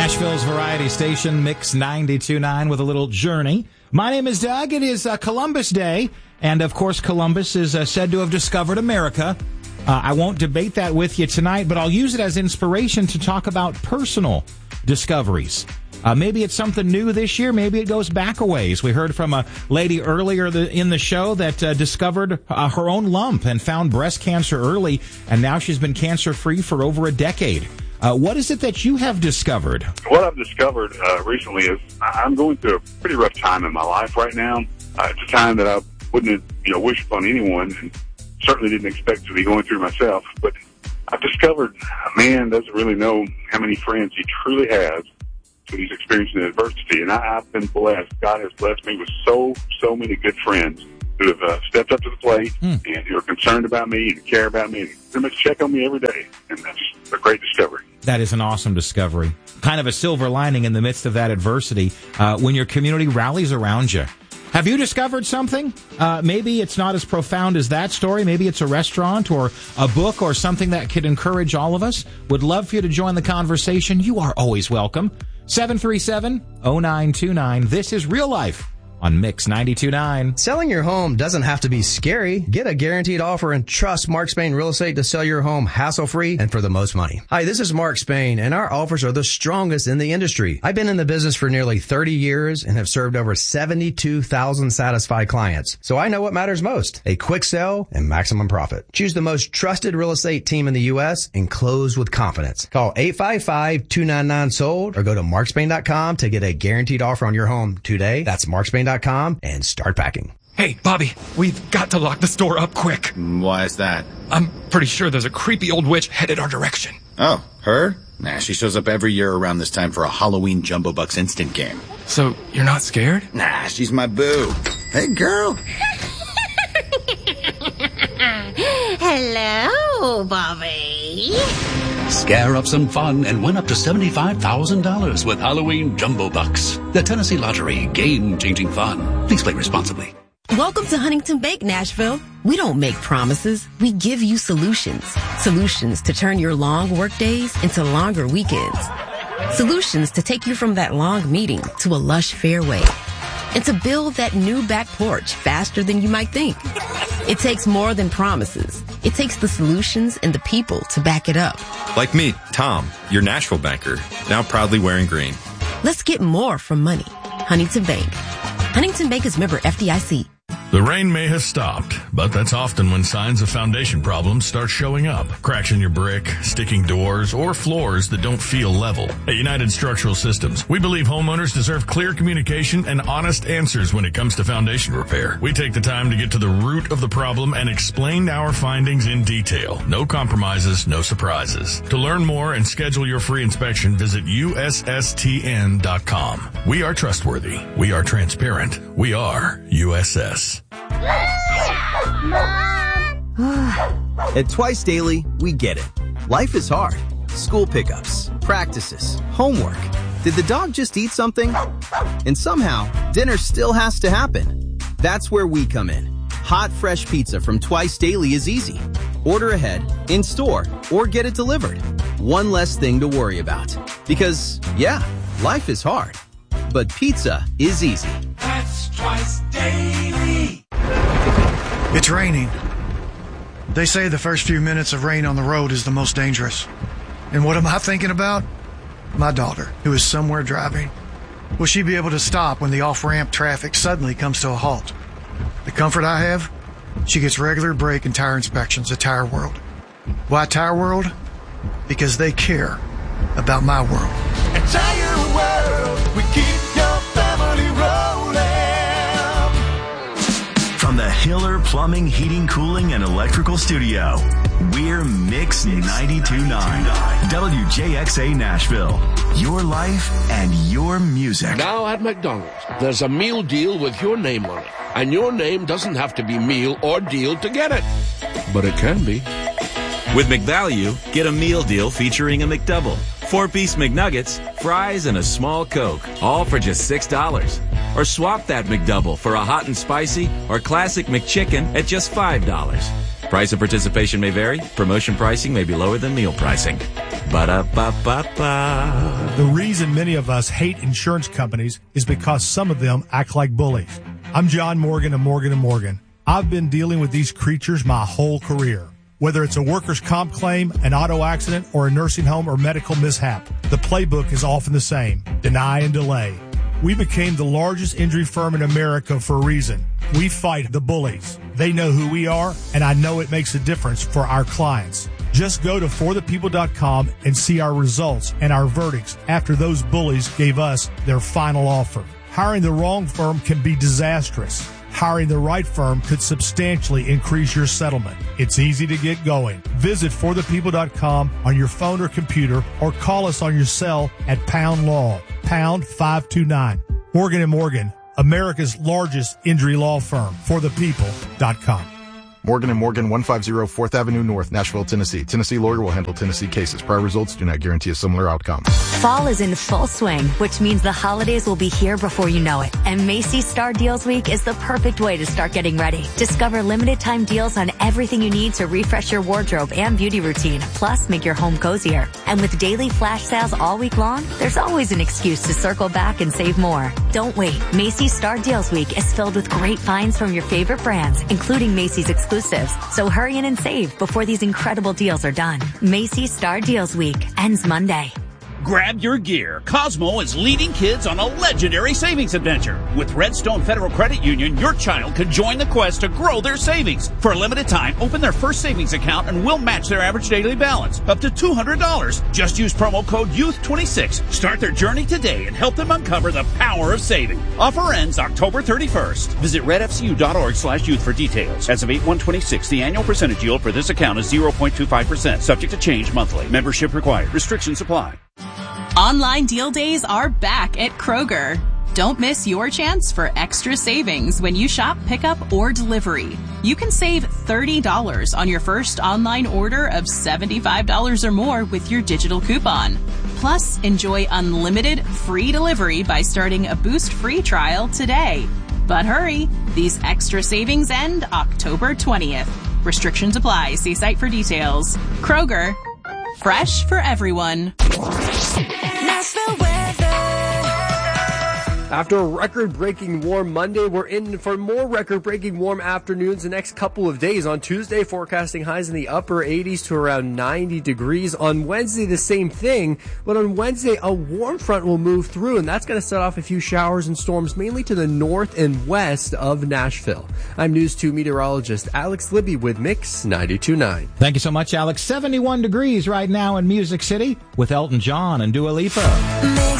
Nashville's variety station, Mix 92.9 with a little journey. My name is Doug. It is Columbus Day, and of course Columbus is said to have discovered America. I won't debate that with you tonight, but I'll use it as inspiration to talk about personal discoveries. Maybe it's something new this year. Maybe it goes back a ways. We heard from a lady earlier in the show that discovered her own lump and found breast cancer early, and now she's been cancer-free for over a decade. What is it that you have discovered? What I've discovered recently is I'm going through a pretty rough time in my life right now. It's a time that I wouldn't wish upon anyone, and certainly didn't expect to be going through myself. But I've discovered a man doesn't really know how many friends he truly has when he's experiencing adversity. And I've been blessed. God has blessed me with so many good friends who have stepped up to the plate and who are concerned about me and care about me and pretty much check on me every day. And that's a great discovery. That is an awesome discovery. Kind of a silver lining in the midst of that adversity when your community rallies around you. Have you discovered something? Maybe it's not as profound as that story. Maybe it's a restaurant or a book or something that could encourage all of us. Would love for you to join the conversation. You are always welcome. 737-0929. This is Real Life on Mix 92.9. Selling your home doesn't have to be scary. Get a guaranteed offer and trust Mark Spain Real Estate to sell your home hassle-free and for the most money. Hi, this is Mark Spain, and our offers are the strongest in the industry. I've been in the business for nearly 30 years and have served over 72,000 satisfied clients. So I know what matters most: a quick sell and maximum profit. Choose the most trusted real estate team in the U.S. and close with confidence. Call 855-299-SOLD or go to markspain.com to get a guaranteed offer on your home today. That's markspain.com and start packing. Hey, Bobby, we've got to lock the store up quick. Why is that? I'm pretty sure there's a creepy old witch headed our direction. Oh, her? Nah, she shows up every year around this time for a Halloween Jumbo Bucks instant game. So, you're not scared? Nah, she's my boo. Hey, girl. Hello, Bobby. Scare up some fun and win up to $75,000 with Halloween Jumbo Bucks. The Tennessee Lottery, game-changing fun. Please play responsibly. Welcome to Huntington Bank, Nashville. We don't make promises. We give you solutions. Solutions to turn your long work days into longer weekends. Solutions to take you from that long meeting to a lush fairway. And to build that new back porch faster than you might think. It takes more than promises. It takes the solutions and the people to back it up. Like me, Tom, your Nashville banker, now proudly wearing green. Let's get more from money. Huntington Bank. Huntington Bank is member FDIC. The rain may have stopped, but that's often when signs of foundation problems start showing up. Cracks in your brick, sticking doors, or floors that don't feel level. At United Structural Systems, we believe homeowners deserve clear communication and honest answers when it comes to foundation repair. We take the time to get to the root of the problem and explain our findings in detail. No compromises, no surprises. To learn more and schedule your free inspection, visit ussTN.com. We are trustworthy. We are transparent. We are USS. At Twice Daily, we get it. Life is hard. School pickups, practices, homework. Did the dog just eat something? And somehow, dinner still has to happen. That's where we come in. Hot, fresh pizza from Twice Daily is easy. Order ahead, in store, or get it delivered. One less thing to worry about. Because, yeah, life is hard. But pizza is easy. That's Twice Daily. It's raining. They say the first few minutes of rain on the road is the most dangerous. And what am I thinking about? My daughter, who is somewhere driving. Will she be able to stop when the off-ramp traffic suddenly comes to a halt? The comfort I have? She gets regular brake and tire inspections at Tire World. Why Tire World? Because they care about my world. At Tire World, we keep your family rolling. From the Hiller Plumbing, Heating, Cooling, and Electrical Studio, we're Mix 92.9, WJXA Nashville. Your life and your music. Now at McDonald's, there's a meal deal with your name on it. And your name doesn't have to be meal or deal to get it. But it can be. With McValue, get a meal deal featuring a McDouble, 4-piece McNuggets, fries, and a small Coke, all for just $6. Or swap that McDouble for a hot and spicy or classic McChicken at just $5. Price of participation may vary. Promotion pricing may be lower than meal pricing. Ba-da-ba-ba-ba. The reason many of us hate insurance companies is because some of them act like bullies. I'm John Morgan of Morgan & Morgan. I've been dealing with these creatures my whole career. Whether it's a workers' comp claim, an auto accident, or a nursing home or medical mishap, the playbook is often the same: deny and delay. We became the largest injury firm in America for a reason. We fight the bullies. They know who we are, and I know it makes a difference for our clients. Just go to forthepeople.com and see our results and our verdicts after those bullies gave us their final offer. Hiring the wrong firm can be disastrous. Hiring the right firm could substantially increase your settlement. It's easy to get going. Visit forthepeople.com on your phone or computer, or call us on your cell at Pound Law, pound 529. Morgan & Morgan, America's largest injury law firm. Forthepeople.com. Morgan & Morgan, 150 4th Avenue North, Nashville, Tennessee. Tennessee lawyer will handle Tennessee cases. Prior results do not guarantee a similar outcome. Fall is in full swing, which means the holidays will be here before you know it. And Macy's Star Deals Week is the perfect way to start getting ready. Discover limited time deals on everything you need to refresh your wardrobe and beauty routine, plus make your home cozier. And with daily flash sales all week long, there's always an excuse to circle back and save more. Don't wait. Macy's Star Deals Week is filled with great finds from your favorite brands, including Macy's exclusives. So hurry in and save before these incredible deals are done. Macy's Star Deals Week ends Monday. Grab your gear. Cosmo is leading kids on a legendary savings adventure. With Redstone Federal Credit Union, your child can join the quest to grow their savings. For a limited time, open their first savings account and we'll match their average daily balance up to $200. Just use promo code YOUTH26. Start their journey today and help them uncover the power of saving. Offer ends October 31st. Visit redfcu.org/youth for details. As of 8/1/26, the annual percentage yield for this account is 0.25%, subject to change monthly. Membership required. Restrictions apply. Online deal days are back at Kroger. Don't miss your chance for extra savings when you shop pickup or delivery. You can save $30 on your first online order of $75 or more with your digital coupon. Plus, enjoy unlimited free delivery by starting a Boost free trial today. But hurry, these extra savings end October 20th. Restrictions apply. See site for details. Kroger. Fresh for everyone. Nashville weather. After a record-breaking warm Monday, we're in for more record-breaking warm afternoons the next couple of days. On Tuesday, forecasting highs in the upper 80s to around 90 degrees. On Wednesday, the same thing. But on Wednesday, a warm front will move through, and that's going to set off a few showers and storms, mainly to the north and west of Nashville. I'm News 2 meteorologist Alex Libby with Mix 92.9. Thank you so much, Alex. 71 degrees right now in Music City with Elton John and Dua Lipa.